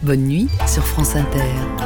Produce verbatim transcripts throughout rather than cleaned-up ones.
Bonne nuit sur France Inter.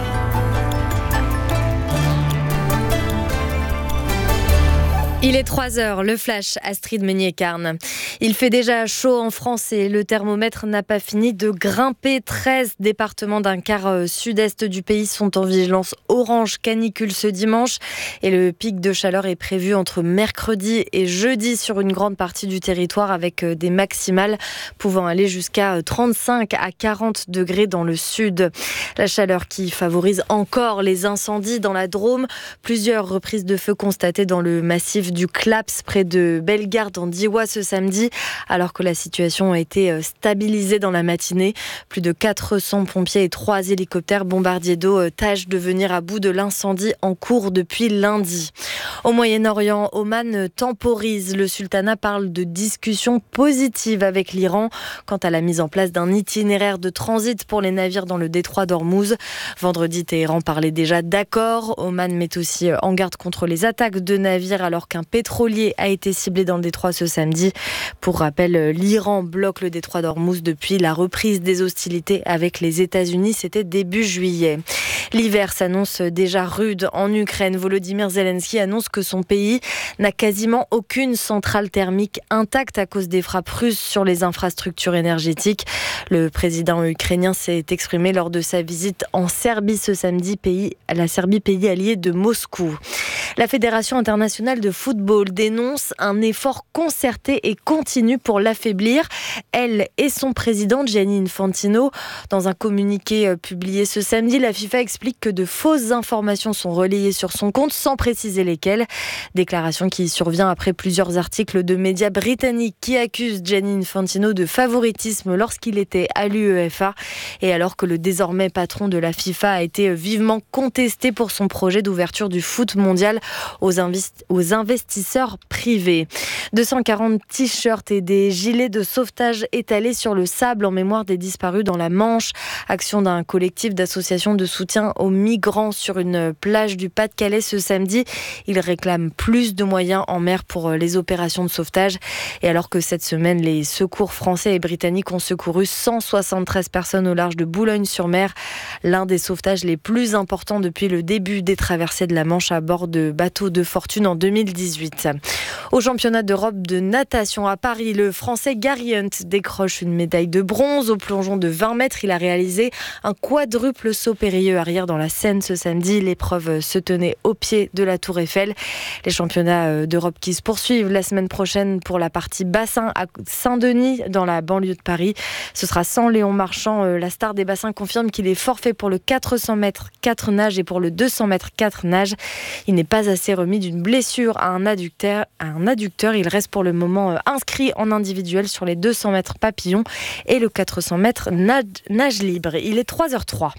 Il est trois heures, le flash, Astrid Meunier-Carne. Il fait déjà chaud en France et le thermomètre n'a pas fini de grimper. treize départements d'un quart sud-est du pays sont en vigilance orange canicule ce dimanche. Et le pic de chaleur est prévu entre mercredi et jeudi sur une grande partie du territoire avec des maximales pouvant aller jusqu'à trente-cinq à quarante degrés dans le sud. La chaleur qui favorise encore les incendies dans la Drôme. Plusieurs reprises de feu constatées dans le massif du Claps près de Bellegarde en Diois ce samedi, alors que la situation a été stabilisée dans la matinée. Plus de quatre cents pompiers et trois hélicoptères bombardiers d'eau tâchent de venir à bout de l'incendie en cours depuis lundi. Au Moyen-Orient, Oman temporise. Le sultanat parle de discussions positives avec l'Iran quant à la mise en place d'un itinéraire de transit pour les navires dans le détroit d'Ormuz. Vendredi, Téhéran parlait déjà d'accord. Oman met aussi en garde contre les attaques de navires alors qu'un pétrolier a été ciblé dans le détroit ce samedi. Pour rappel, l'Iran bloque le détroit d'Ormuz depuis la reprise des hostilités avec les États-Unis. C'était début juillet. L'hiver s'annonce déjà rude en Ukraine. Volodymyr Zelensky annonce que son pays n'a quasiment aucune centrale thermique intacte à cause des frappes russes sur les infrastructures énergétiques. Le président ukrainien s'est exprimé lors de sa visite en Serbie ce samedi, pays, la Serbie, pays allié de Moscou. La Fédération internationale de football dénonce un effort concerté et continu pour l'affaiblir. Elle et son président Gianni Infantino, dans un communiqué publié ce samedi, la FIFA explique que de fausses informations sont relayées sur son compte sans préciser lesquelles. Déclaration qui survient après plusieurs articles de médias britanniques qui accusent Gianni Infantino de favoritisme lorsqu'il était à l'UEFA et alors que le désormais patron de la FIFA a été vivement contesté pour son projet d'ouverture du foot mondial aux, investi- aux investisseurs privés. deux cent quarante t-shirts et des gilets de sauvetage étalés sur le sable en mémoire des disparus dans la Manche. Action d'un collectif d'associations de soutien aux migrants sur une plage du Pas-de-Calais ce samedi. Ils réclament plus de moyens en mer pour les opérations de sauvetage. Et alors que cette semaine, les secours français et britanniques ont secouru cent soixante-treize personnes au large de Boulogne-sur-Mer, l'un des sauvetages les plus importants depuis le début des traversées de la Manche à bord de bateaux de fortune en deux mille dix-huit. Au championnat d'Europe de natation à Paris, le Français Gary Hunt décroche une médaille de bronze au plongeon de vingt mètres. Il a réalisé un quadruple saut périlleux arrière dans la Seine ce samedi. L'épreuve se tenait au pied de la Tour Eiffel. Les championnats d'Europe qui se poursuivent la semaine prochaine pour la partie bassin à Saint-Denis dans la banlieue de Paris. Ce sera sans Léon Marchand. La star des bassins confirme qu'il est forfait pour le quatre cents mètres quatre nages et pour le deux cents mètres quatre nages. Il n'est pas assez remis d'une blessure à un adducteur. À un adducteur. Il reste pour le moment inscrit en individuel sur les deux cents mètres papillon et le quatre cents mètres nage, nage libre. Il est trois heures zéro trois.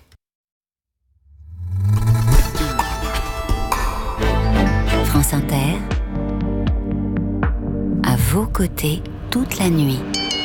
France Inter, à vos côtés toute la nuit.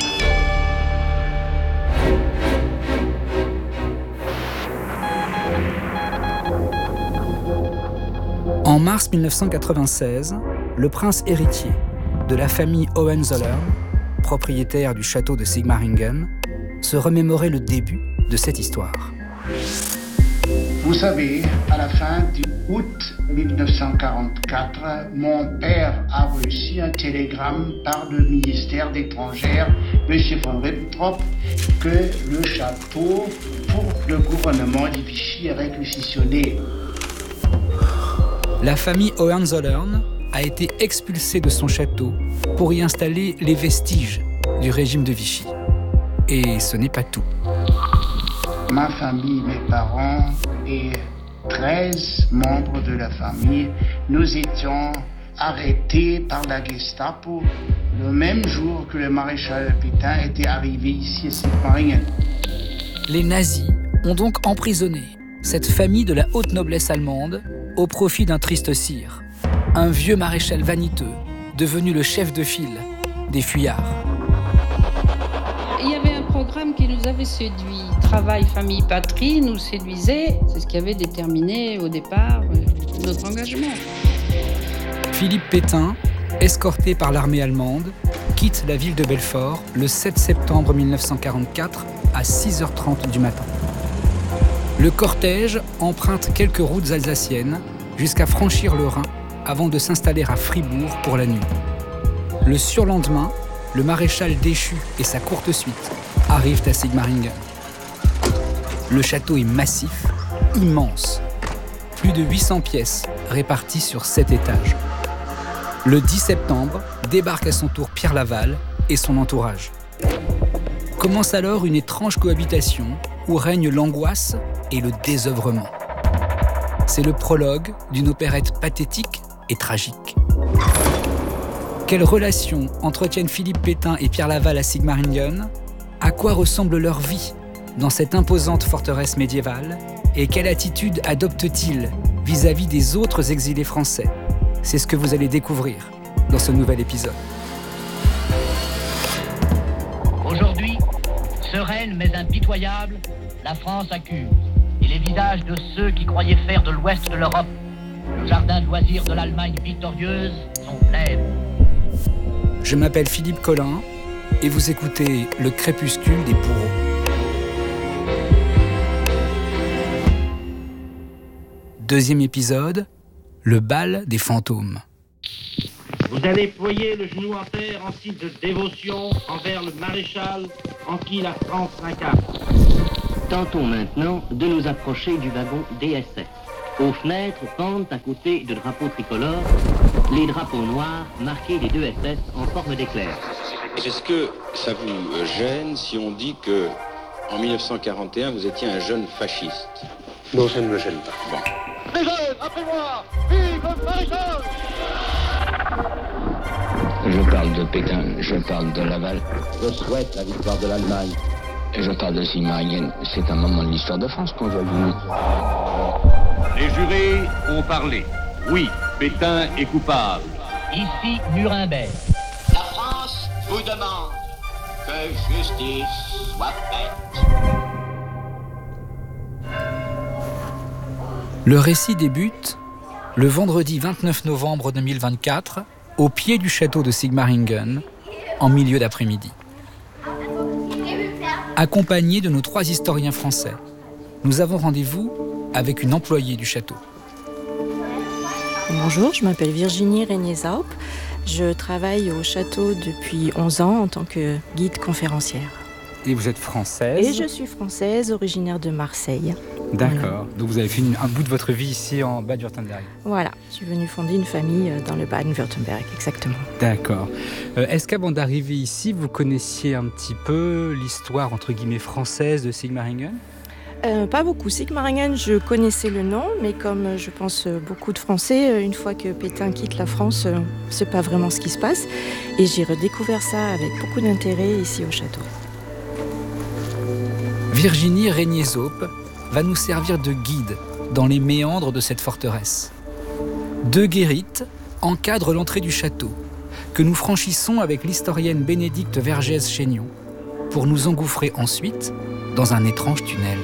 En mars mille neuf cent quatre-vingt-seize, le prince héritier de la famille Hohenzollern, propriétaire du château de Sigmaringen, se remémorait le début de cette histoire. Vous savez, à la fin d'août mille neuf cent quarante-quatre, mon père a reçu un télégramme par le ministère des Étrangères, M. von Ribbentrop, que le château pour le gouvernement de Vichy avait réquisitionné. La famille Hohenzollern a été expulsée de son château pour y installer les vestiges du régime de Vichy. Et ce n'est pas tout. Ma famille, mes parents et treize membres de la famille, nous étions arrêtés par la Gestapo le même jour que le maréchal Pétain était arrivé ici à Sigmaringen. Les nazis ont donc emprisonné cette famille de la haute noblesse allemande au profit d'un triste sire, un vieux maréchal vaniteux devenu le chef de file des fuyards. Il y avait un programme qui nous avait séduit. Travail, famille, patrie nous séduisait. C'est ce qui avait déterminé au départ euh, notre engagement. Philippe Pétain, escorté par l'armée allemande, quitte la ville de Belfort le sept septembre mille neuf cent quarante-quatre à six heures trente du matin. Le cortège emprunte quelques routes alsaciennes jusqu'à franchir le Rhin avant de s'installer à Fribourg pour la nuit. Le surlendemain, le maréchal déchu et sa courte suite arrivent à Sigmaringen. Le château est massif, immense. Plus de huit cents pièces réparties sur sept étages. Le dix septembre, débarque à son tour Pierre Laval et son entourage. Commence alors une étrange cohabitation où règne l'angoisse et le désœuvrement. C'est le prologue d'une opérette pathétique et tragique. Quelle relation entretiennent Philippe Pétain et Pierre Laval à Sigmaringen? À quoi ressemble leur vie dans cette imposante forteresse médiévale? Et quelle attitude adoptent-ils vis-à-vis des autres exilés français? C'est ce que vous allez découvrir dans ce nouvel épisode. Aujourd'hui, sereine mais impitoyable, la France accuse. Et les visages de ceux qui croyaient faire de l'ouest de l'Europe le jardin de loisirs de l'Allemagne victorieuse sont blêmes. Je m'appelle Philippe Collin et vous écoutez Le Crépuscule des bourreaux. Deuxième épisode, le bal des fantômes. Vous allez ployer le genou en terre en signe de dévotion envers le maréchal en qui la France s'incarne. Tentons maintenant de nous approcher du wagon D S S. Aux fenêtres pendent à côté de drapeaux tricolores les drapeaux noirs marqués des deux S S en forme d'éclair. Est-ce que ça vous gêne si on dit que en mille neuf cent quarante et un vous étiez un jeune fasciste? Non, ça ne me gêne pas. Bon. Les jeunes, après moi, vive le maréchal! Je parle de Pétain, je parle de Laval. Je souhaite la victoire de l'Allemagne. Et je parle de Sigmaringen. C'est un moment de l'histoire de France qu'on va vivre. Les jurés ont parlé. Oui, Pétain est coupable. Ici, Nuremberg. La France vous demande que justice soit faite. Le récit débute le vendredi vingt-neuf novembre deux mille vingt-quatre, au pied du château de Sigmaringen, en milieu d'après-midi. Accompagnés de nos trois historiens français, nous avons rendez-vous avec une employée du château. Bonjour, je m'appelle Virginie Régnier-Zaup. Je travaille au château depuis onze ans en tant que guide conférencière. Et vous êtes française? Et je suis française, originaire de Marseille. D'accord. Voilà. Donc vous avez fait une, un bout de votre vie ici en Bade-Wurtemberg. Voilà, je suis venue fonder une famille dans le Bade-Wurtemberg, exactement. D'accord. Euh, est-ce qu'avant d'arriver ici, vous connaissiez un petit peu l'histoire, entre guillemets, française de Sigmaringen? Euh, pas beaucoup. Sigmaringen, je connaissais le nom, mais comme je pense beaucoup de Français, une fois que Pétain quitte la France, c'est pas vraiment ce qui se passe. Et j'ai redécouvert ça avec beaucoup d'intérêt ici au château. Virginie Régnier-Zaup va nous servir de guide dans les méandres de cette forteresse. Deux guérites encadrent l'entrée du château, que nous franchissons avec l'historienne Bénédicte Vergès-Chénion, pour nous engouffrer ensuite dans un étrange tunnel.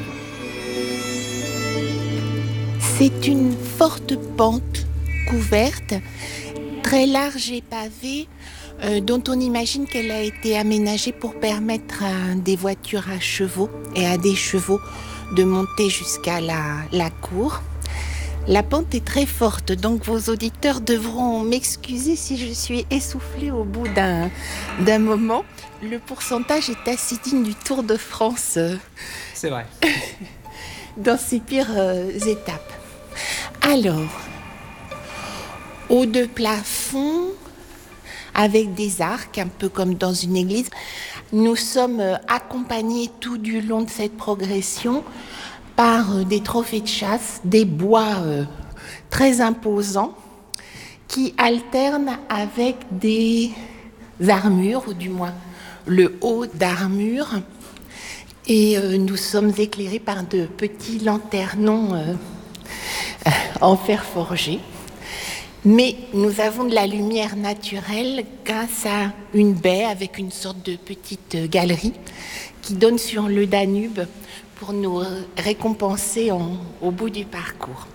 C'est une forte pente couverte, très large et pavée, euh, dont on imagine qu'elle a été aménagée pour permettre à des voitures à chevaux et à des chevaux de monter jusqu'à la, la cour. La pente est très forte, donc vos auditeurs devront m'excuser si je suis essoufflée au bout d'un, d'un moment. Le pourcentage est assez digne du Tour de France. C'est vrai. Dans ses pires euh, étapes. Alors, haut de plafond, avec des arcs, un peu comme dans une église, nous sommes accompagnés tout du long de cette progression par des trophées de chasse, des bois euh, très imposants qui alternent avec des armures, ou du moins le haut d'armure. Et euh, nous sommes éclairés par de petits lanternons euh, en fer forgé. Mais nous avons de la lumière naturelle grâce à une baie avec une sorte de petite galerie qui donne sur le Danube pour nous récompenser en, au bout du parcours.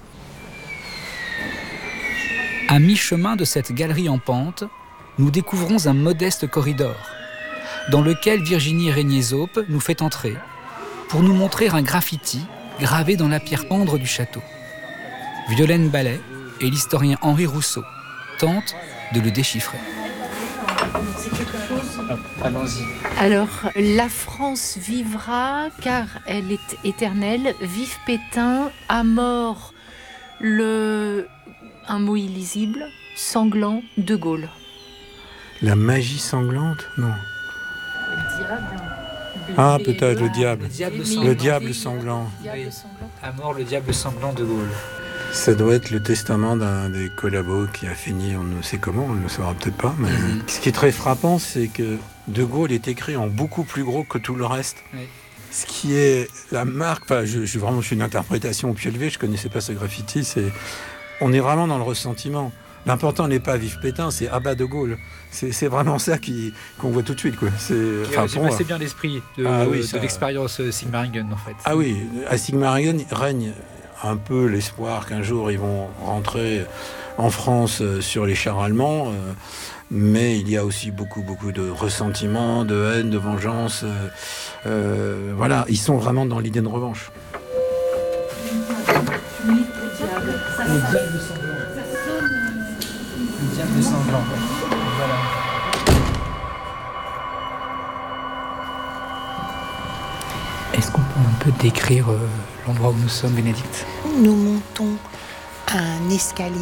À mi-chemin de cette galerie en pente, nous découvrons un modeste corridor dans lequel Virginie Régnier-Zaup nous fait entrer pour nous montrer un graffiti gravé dans la pierre tendre du château. Violaine Ballet et l'historien Henri Rousseau tentent de le déchiffrer. C'est quelque chose. Ah, allons-y. Alors, la France vivra car elle est éternelle. Vive Pétain, à mort le... un mot illisible, sanglant, De Gaulle. La magie sanglante? Non. Le diable. Ah, peut-être le diable. Le diable Le sanglant. diable sanglant. Oui. À mort le diable sanglant de Gaulle. Ça doit être le testament d'un des collabos qui a fini, on ne sait comment, on ne le saura peut-être pas. Mais mm-hmm. Ce qui est très frappant, c'est que De Gaulle est écrit en beaucoup plus gros que tout le reste. Oui. Ce qui est la marque, enfin, je, je, vraiment, je suis une interprétation au pied levé, je ne connaissais pas ce graffiti, c'est, on est vraiment dans le ressentiment. L'important n'est pas Vive Pétain, c'est Abat De Gaulle. C'est, c'est vraiment ça qui, qu'on voit tout de suite, quoi. C'est, enfin, c'est assez bien l'esprit de, ah, oui, de ça... l'expérience Sigmaringen, en fait. Ah oui, à Sigmaringen règne un peu l'espoir qu'un jour ils vont rentrer en France sur les chars allemands, euh, mais il y a aussi beaucoup, beaucoup de ressentiment, de haine, de vengeance. Euh, euh, voilà, ils sont vraiment dans l'idée de revanche. Le diable sanglant. Le diable sanglant. Voilà. Est-ce qu'on peut un peu décrire euh, l'endroit où nous sommes, Bénédicte ? Nous montons un escalier